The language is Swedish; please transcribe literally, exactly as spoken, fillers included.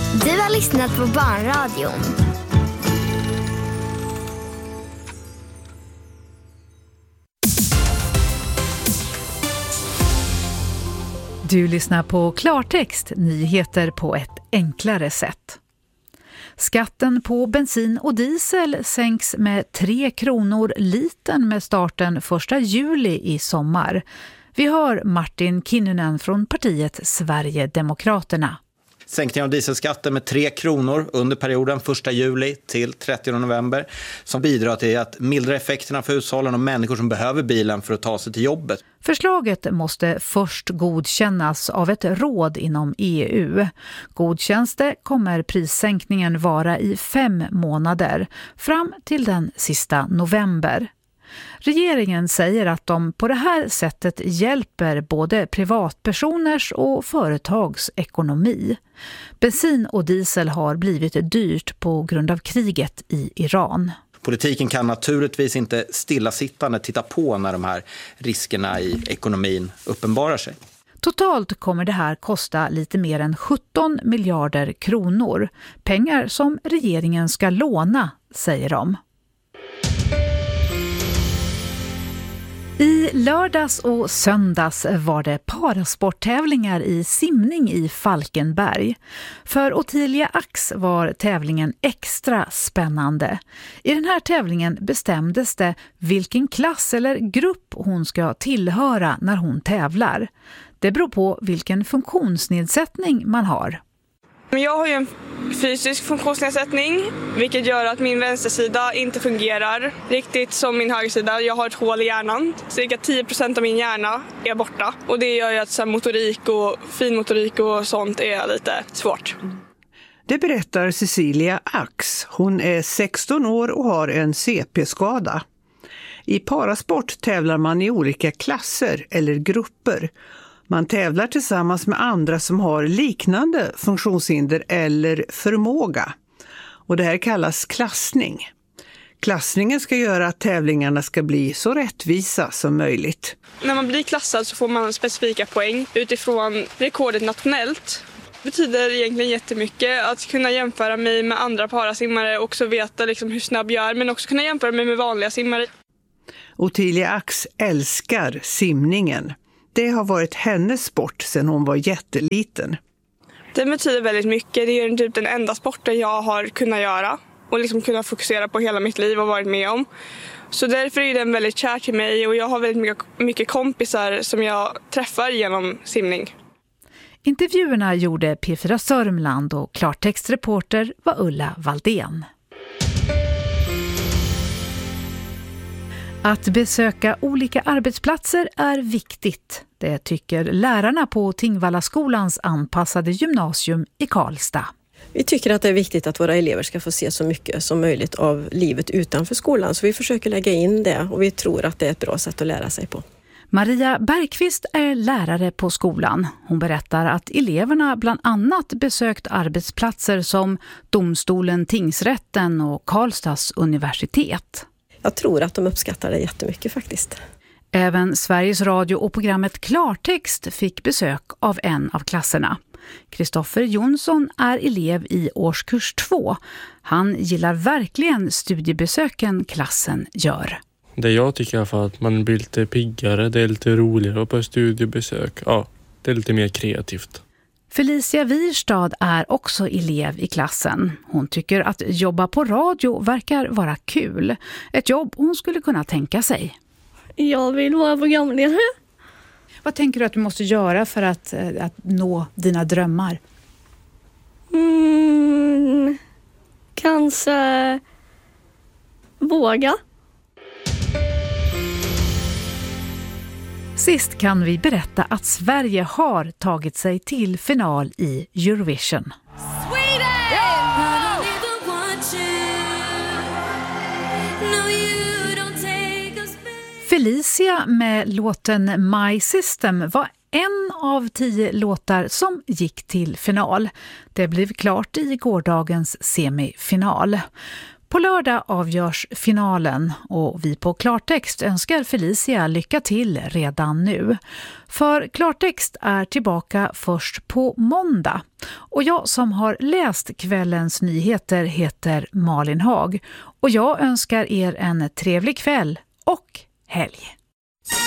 Du har lyssnat på Barnradion. Du lyssnar på Klartext, nyheter på ett enklare sätt. Skatten på bensin och diesel sänks med tre kronor litern med starten första juli i sommar. Vi hör Martin Kinnunen från partiet Sverigedemokraterna. Sänkning av dieselskatten med tre kronor under perioden första juli till trettionde november som bidrar till att mildra effekterna för hushållen och människor som behöver bilen för att ta sig till jobbet. Förslaget måste först godkännas av ett råd inom E U. Godkänns det kommer prissänkningen vara i fem månader fram till den sista november. Regeringen säger att de på det här sättet hjälper både privatpersoners och företags ekonomi. Bensin och diesel har blivit dyrt på grund av kriget i Iran. Politiken kan naturligtvis inte stillasittande titta på när de här riskerna i ekonomin uppenbarar sig. Totalt kommer det här kosta lite mer än sjutton miljarder kronor. Pengar som regeringen ska låna, säger de. I lördags och söndags var det parasporttävlingar i simning i Falkenberg. För Ottilia Ax var tävlingen extra spännande. I den här tävlingen bestämdes det vilken klass eller grupp hon ska tillhöra när hon tävlar. Det beror på vilken funktionsnedsättning man har. Jag har ju en fysisk funktionsnedsättning, vilket gör att min vänstersida inte fungerar riktigt som min högersida. Jag har ett hål i hjärnan. Cirka tio procent av min hjärna är borta. Och det gör ju att så här, motorik och finmotorik och sånt är lite svårt. Det berättar Cecilia Ax. Hon är sexton år och har en C P-skada. I parasport tävlar man i olika klasser eller grupper. Man tävlar tillsammans med andra som har liknande funktionshinder eller förmåga. Och det här kallas klassning. Klassningen ska göra att tävlingarna ska bli så rättvisa som möjligt. När man blir klassad så får man specifika poäng utifrån rekordet nationellt. Det betyder egentligen jättemycket att kunna jämföra mig med andra parasimmare och också veta liksom hur snabb jag är, men också kunna jämföra mig med vanliga simmare. Ottilia Ax älskar simningen. Det har varit hennes sport sedan hon var jätteliten. Det betyder väldigt mycket. Det är typ den enda sporten jag har kunnat göra och liksom kunnat fokusera på hela mitt liv och varit med om. Så därför är den väldigt kär till mig och jag har väldigt mycket, mycket kompisar som jag träffar genom simning. Intervjuerna gjorde P fyra Sörmland och klartextreporter var Ulla Valdén. Att besöka olika arbetsplatser är viktigt. Det tycker lärarna på Tingvallaskolans anpassade gymnasium i Karlstad. Vi tycker att det är viktigt att våra elever ska få se så mycket som möjligt av livet utanför skolan. Så vi försöker lägga in det och vi tror att det är ett bra sätt att lära sig på. Maria Bergqvist är lärare på skolan. Hon berättar att eleverna bland annat besökt arbetsplatser som domstolen, tingsrätten och Karlstads universitet. Jag tror att de uppskattar det jättemycket faktiskt. Även Sveriges Radio och programmet Klartext fick besök av en av klasserna. Kristoffer Jonsson är elev i årskurs två. Han gillar verkligen studiebesöken klassen gör. Det jag tycker i alla fall att man blir lite piggare, det är lite roligare på studiebesök. Ja, det är lite mer kreativt. Felicia Wirstad är också elev i klassen. Hon tycker att jobba på radio verkar vara kul. Ett jobb hon skulle kunna tänka sig. Jag vill vara programledare. Vad tänker du att du måste göra för att, att nå dina drömmar? Mm, kanske våga. Sist kan vi berätta att Sverige har tagit sig till final i Eurovision. Felicia med låten My System var en av tio låtar som gick till final. Det blev klart i gårdagens semifinal. På lördag avgörs finalen och vi på Klartext önskar Felicia lycka till redan nu. För Klartext är tillbaka först på måndag. Och jag som har läst kvällens nyheter heter Malin Hag. Och jag önskar er en trevlig kväll och helg.